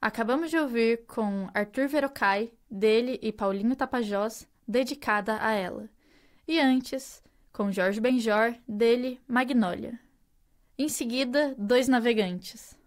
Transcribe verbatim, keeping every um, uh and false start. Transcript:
Acabamos de ouvir com Arthur Verocai, dele e Paulinho Tapajós, Dedicada a Ela. E antes, com Jorge Benjor, dele, Magnólia. Em seguida, Dois Navegantes.